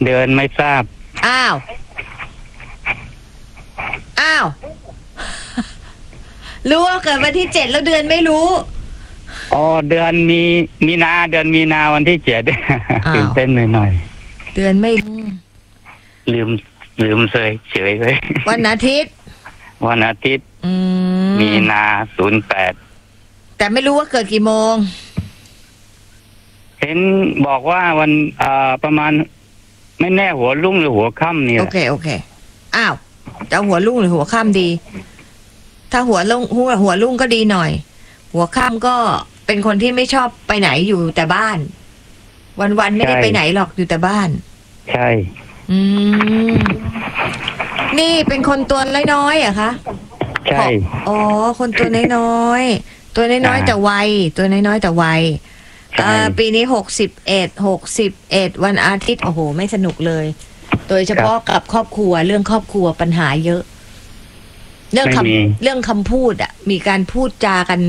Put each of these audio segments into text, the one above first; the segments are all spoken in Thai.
เดือนไม่ทราบอ้าวอ้าวรู้ว่าเกิดวันที่7แล้วเดือนไม่รู้อ๋อเดือนมีนาเดือนมีนาวันที่7ตื่นเต้นหน่อยเดือนไม่ลืมเฉยเลยวันอาทิตย์มีนา08 แต่ไม่รู้ว่าเกิดกี่โมงเห็นบอกว่าวันประมาณไม่แน่หัวรุ่งหรือหัวค่ำนี่โอเคอ้าวจะหัวรุ่งหรือหัวค่ำดีถ้าหัวรุ่งก็ดีหน่อยหัวค่ำก็เป็นคนที่ไม่ชอบไปไหนอยู่แต่บ้านวันไม่ได้ไปไหนหรอกอยู่แต่บ้านใช่นี่เป็นคนตัวน้อยๆอะคะใช่อ๋อคนตัวน้อยๆตัวน้อยๆแต่วัยตัวน้อยๆแต่วัยปีนี้61วันอาทิตย์โอ้โหไม่สนุกเลยโดยเฉพาะกับครอบครัวเรื่องครอบครัวปัญหาเยอะเรื่องคำพูดอ่ะมีการพูดจากัน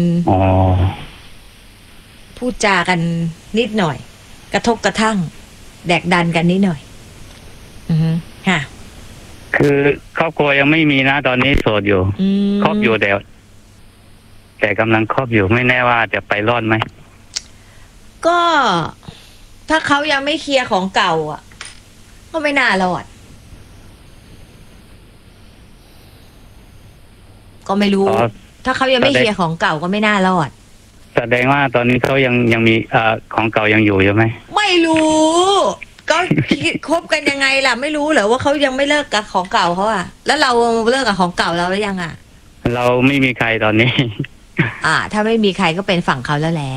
พูดจากันนิดหน่อยกระทบกระทั่งแดกดันกันนิดหน่อยค่ะคือครอบครัวยังไม่มีนะตอนนี้โสดอยู่ครอบอยู่แต่กำลังครอบอยู่ไม่แน่ว่าจะไปรอดไหมก็ถ้าเขายังไม่เคลียร์ของเก่าอ่ะก็ไม่น่ารอดก็ไม่รู้ถ้าเขายังไม่เคลียร์ของเก่าก็ไม่น่ารอดแสดงว่าตอนนี้เขายังมีของเก่ายังอยู่ใช่ไหมไม่รู้ก็คบกันยังไงล่ะไม่รู้เหรอว่าเขายังไม่เลิกกับของเก่าเขาอ่ะแล้วเราเลิกกับของเก่าเราแล้วยังอ่ะเราไม่มีใครตอนนี้ถ้าไม่มีใครก็เป็นฝั่งเขาแล้วแหละ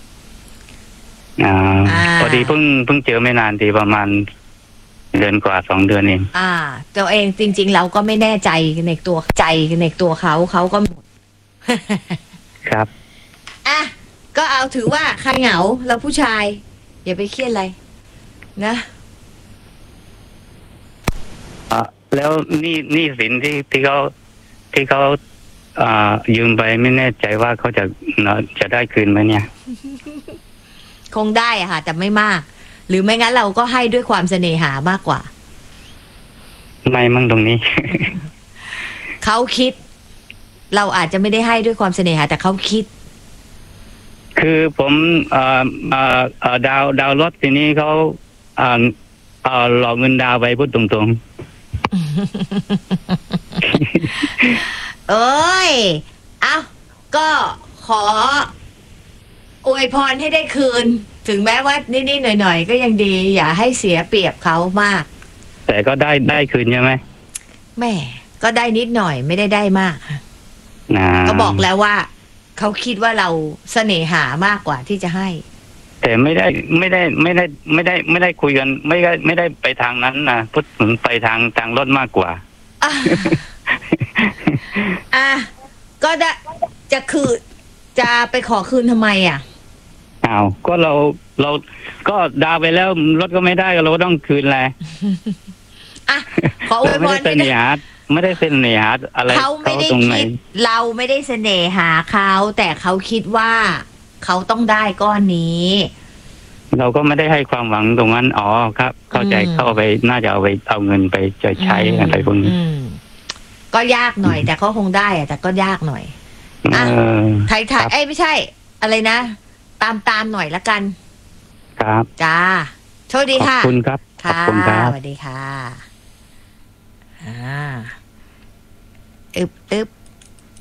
พอดีเพิ่งเจอไม่นานทีประมาณเดือนกว่า2 เดือนเองตัวเองจริงๆเราก็ไม่แน่ใจในตัวเขาก็หมดครับก็เอาถือว่าใครเหงาเราผู้ชายอย่าไปเครียดอะไรนะแล้วนี่สินที่เขายืมไปไม่แน่ใจว่าเขาจะได้คืนไหมเนี่ยคงได้ค่ะแต่ไม่มากหรือไม่งั้นเราก็ให้ด้วยความเสน่หามากกว่าไม่มั่งตรงนี้เขาคิดเราอาจจะไม่ได้ให้ด้วยความเสน่หาแต่เขาคิดคือผมดาวรถทีนี้เขาหลอกเงินดาวไปพูดตรงๆ เอ้ยก็ขออวยพรให้ได้คืนถึงแม้ว่านิดๆหน่อยๆก็ยังดีอย่าให้เสียเปรียบเขามากแต่ก็ได้คืนใช่ไหมแม่ก็ได้นิดหน่อยไม่ได้มากก็บอกแล้วว่าเขาคิดว่าเราเสน่หามากกว่าที่จะให้แต่ไม่ได้คุยกันไม่ได้ไปทางนั้นนะพูดถึงไปทางรถมากกว่าก็ได้จะไปขอคืนทำไมก็เราก็ดาวไปแล้วรถก็ไม่ได้เราก็ต้องคืนแหละขออวยพรไม่ได้เสน่หาอะไรเขาไม่ได้คิดเราไม่ได้เสน่หาเขาแต่เขาคิดว่าเขาต้องได้ก้อนนี้เราก็ไม่ได้ให้ความหวังตรงนั้นครับเข้าใจเข้าไปน่าจะเอาเงินไปใช้อะไรพวกนี้ก็ยากหน่อยแต่เขาคงได้แต่ก็ยากหน่อยไทยไม่ใช่อะไรนะตามหน่อยละกันครับจ้าโชคดีค่ะขอบคุณครับขอบคุณครับสวัสดีค่ะอึบ